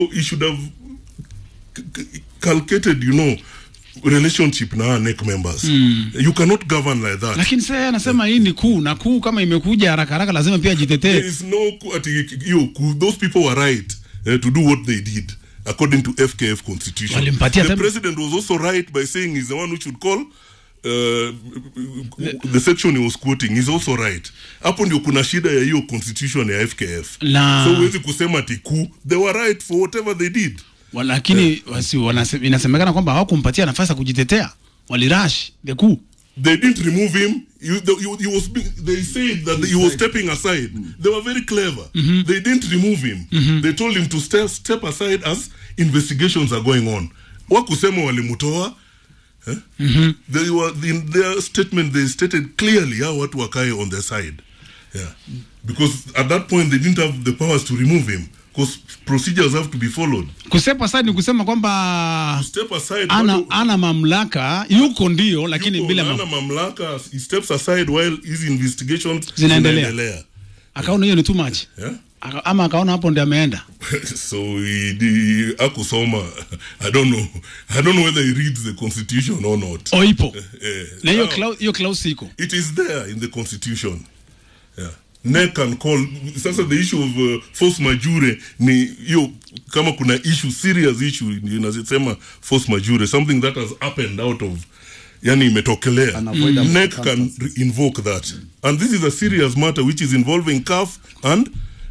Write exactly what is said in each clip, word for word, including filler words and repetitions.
he should have calculated, you know, relationship na N E C members. Mm. You cannot govern like that. Lakini sasa anasema hii ni kuu na kuu kama imekuja haraka haraka lazima pia jitetee. There is no you those people were right uh, to do what they did according to F K F constitution. The president was also right by saying he's the one who should call uh, the section he was quoting. He's also right. Hapo ndio kuna shida ya hiyo constitution ya F K F. La. So huwezi kusema tiku. They were right for whatever they did. Lakini yeah. wasi inasemekana kwamba hawakumpatia nafasi ya kujitetea. Walirash the coup. They didn't remove him. You, the, you, he was being, they said that he was stepping aside. Mm. They were very clever. Mm-hmm. They didn't remove him. Mm-hmm. They told him to step step aside as investigations are going on. Wakusema walimutoa. Eh? Mm-hmm. They were in their statement. They stated clearly how watu wakae on their side. Yeah, because at that point they didn't have the powers to remove him. Because procedures have to be followed. Kusepa aside ni kusema kwamba step aside ana, wadu, ana mamlaka yuko ndio lakini yuko, bila ana mamlaka he steps aside while his investigations zinaendelea. Zina akaona hiyo ni too much. Yeah? Aka, ama akaona hapo ndio ameenda. So he, he akusoma I don't know. I don't know whether he reads the constitution or not. O ipo. Eh, na hiyo clause hiyo clause iko. It is there in the constitution. Yeah. N E C can call. Sasa the issue of uh, force majeure ni hiyo kama kuna issue, serious issue inasema force majeure, something that has happened out of yani imetokelea. N E C can invoke that. Mm. And this is a serious matter which is involving C A F and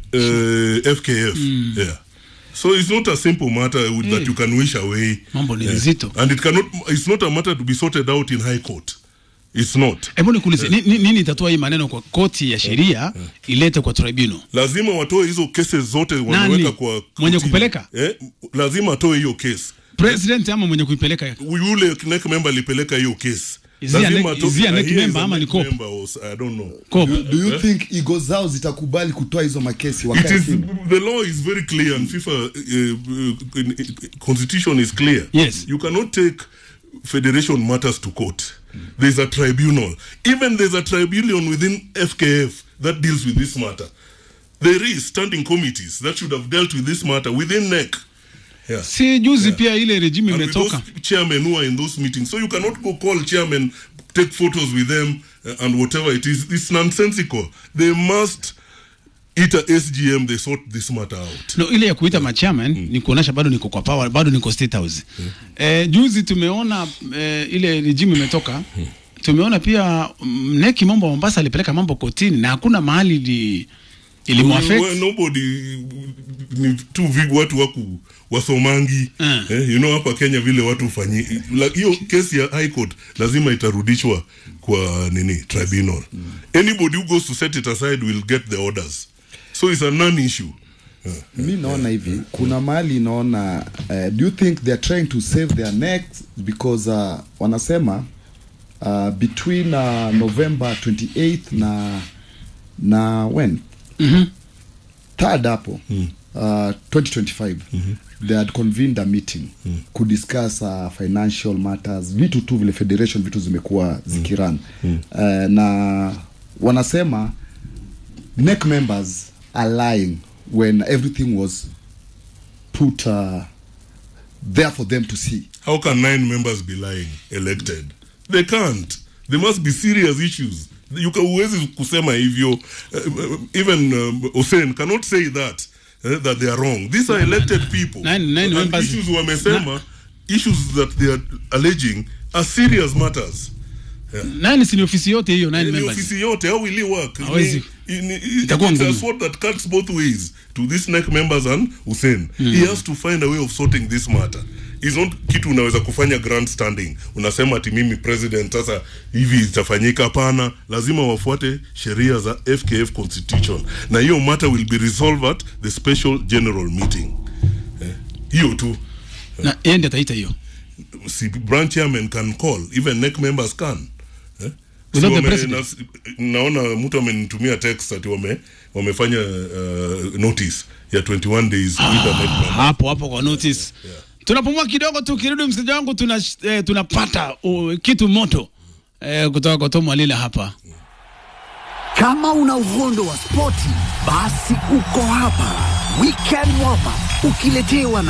uh, F K F. Mm. Yeah. So it's not a simple matter with, hey. that you can wish away. Mambo ni nzito. Yeah. And it cannot, it's not a matter to be sorted out in high court. It's not. Hebu nikuulize yeah. nini, nini itatoa hii maneno kwa koti ya sheria yeah. yeah. ilete kwa tribunal? Lazima watoe hizo cases zote wanaweka kwa mwenye kupeleka. Eh, lazima atoe hiyo case. President ama mwenye kuipeleka? Yule N E C member alipeleka hiyo case. Is he a N E C member ama ni cop? I don't know. Cop. Do, do you eh? think ego zao zitakubali kutoa hizo makesi wakati? It is, the law is very clear and FIFA uh, uh, constitution is clear. Yes. You cannot take federation matters to court. There's a tribunal. Even there's a tribunal within F K F that deals with this matter. There is standing committees that should have dealt with this matter within N E C. Yeah. Si juzi yeah. pia ile regime imetoka. Chairmen who are in those meetings. So you cannot go call chairmen, take photos with them uh, and whatever it is. It's nonsensical. They must eat a S G M, they sort this matter out. No, ile ya kuita yeah. machairman mm. ni kuonesha bado niko kwa power, bado niko state house. Yeah. Eh, juzi tumeona eh, ile regime imetoka. Mm. Tumeona pia N E C mambo Mombasa alipeleka mambo kotini na hakuna mahali li ilimuaffect. Well, nobody ni tu vig watu waku wasomangi. Uh. Eh, you know hapa Kenya vile watu fanyi. Like hiyo kesi ya High Court lazima itarudishwa kwa nini tribunal. Mm. Anybody who goes to set it aside will get the orders. So it's a non-issue. Uh, Mi naona hivi, kuna mahali naona, uh, do you think they're trying to save their necks because uh, wanasema uh, between uh, November twenty-eighth na na when? Mm-hmm. Third hapo, mm. uh, twenty twenty-five, mm-hmm. they had convened a meeting mm. could discuss uh, financial matters, vitu tu vile federation vitu zimekuwa zikiran. Mm. Uh, na wanasema N E C members are lying when everything was put uh, there for them to see. How can nine members be lying elected? They can't. There must be serious issues. You can always kusema hivyo. Uh, even um, Hussein cannot say that uh, that they are wrong. These are elected people. Nine, nine members. Issues wamesema, issues that they are alleging are serious matters. Yeah. Nine si ofisi yote hiyo nine members. Ofisi yote, how will it work? Hawezi. It's a sword that cuts both ways to these N E C members and Hussein. Mm. He has to find a way of sorting this matter. It's not kitu unaweza kufanya grandstanding. Unasema ati mimi president sasa hivi itafanyika, hapana. Lazima wafuate sheria za F K F constitution. Na hiyo matter will be resolved at the special general meeting. Hiyo eh, tu. Na ende taita hiyo. Si branch chairman can call, even N E C members can. Eh? Without the president. Na, naona mtu amenitumia text ati wame wamefanya uh, notice ya twenty-one days ah, with the N E C members. Hapo hapo kwa notice. Yeah, yeah. Tunapumua kidogo tu, kirudi msija wangu tuna eh, tunapata uh, kitu moto eh, kutoka kwa Tom Alila hapa. Kama una uhondo wa spoti basi uko hapa. Weekend warm up ukiletewa na